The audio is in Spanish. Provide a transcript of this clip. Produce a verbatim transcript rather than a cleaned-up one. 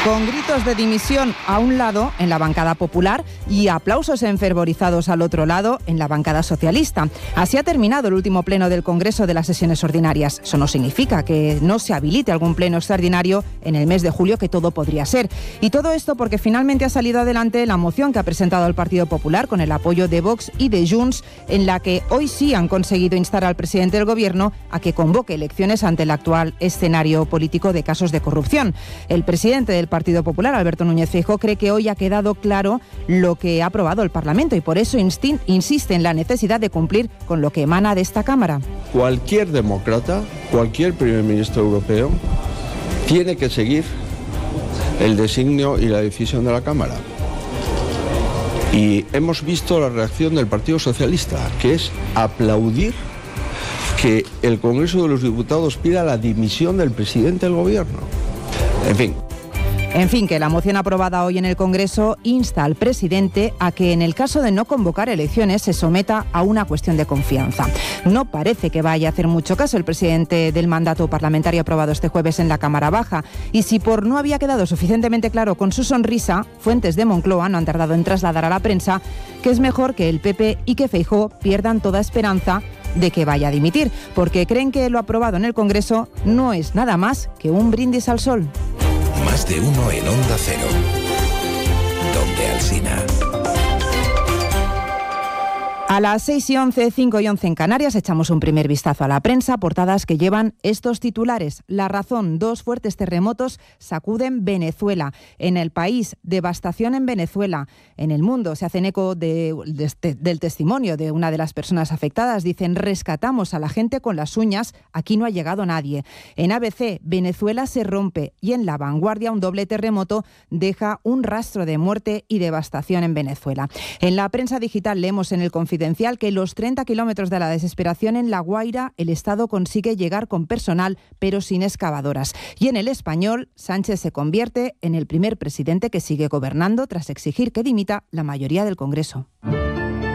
Con gritos de dimisión a un lado, en la bancada popular, y aplausos enfervorizados al otro lado, en la bancada socialista. Así ha terminado el último pleno del Congreso de las sesiones ordinarias. Eso no significa que no se habilite algún pleno extraordinario en el mes de julio, que todo podría ser. Y todo esto porque finalmente ha salido adelante la moción que ha presentado el Partido Popular con el apoyo de Vox y de Junts, en la que hoy sí han conseguido instar al presidente del Gobierno a que convoque elecciones ante el actual escenario político de casos de corrupción. El presidente del Partido Popular, Alberto Núñez Feijóo, cree que hoy ha quedado claro lo que ha aprobado el Parlamento y por eso instin- insiste en la necesidad de cumplir con lo que emana de esta Cámara. Cualquier demócrata, cualquier primer ministro europeo, tiene que seguir el designio y la decisión de la Cámara. Y hemos visto la reacción del Partido Socialista, que es aplaudir que el Congreso de los Diputados pida la dimisión del presidente del Gobierno. En fin. En fin, que la moción aprobada hoy en el Congreso insta al presidente a que en el caso de no convocar elecciones se someta a una cuestión de confianza. No parece que vaya a hacer mucho caso el presidente del mandato parlamentario aprobado este jueves en la Cámara Baja. Y si por no había quedado suficientemente claro con su sonrisa, fuentes de Moncloa no han tardado en trasladar a la prensa que es mejor que el P P y que Feijóo pierdan toda esperanza de que vaya a dimitir, porque creen que lo aprobado en el Congreso no es nada más que un brindis al sol. Más de uno en Onda Cero. Donde Alsina. A las seis y once, cinco y once en Canarias, echamos un primer vistazo a la prensa, portadas que llevan estos titulares. La Razón, dos fuertes terremotos sacuden Venezuela. En El País, devastación en Venezuela. En El Mundo se hacen eco de, de, del testimonio de una de las personas afectadas. Dicen, rescatamos a la gente con las uñas, aquí no ha llegado nadie. En A B C, Venezuela se rompe. Y en La Vanguardia, un doble terremoto deja un rastro de muerte y devastación en Venezuela. En la prensa digital leemos en El Confidencial que los treinta kilómetros de la desesperación en La Guaira, el Estado consigue llegar con personal, pero sin excavadoras. Y en El Español, Sánchez se convierte en el primer presidente que sigue gobernando tras exigir que dimita la mayoría del Congreso.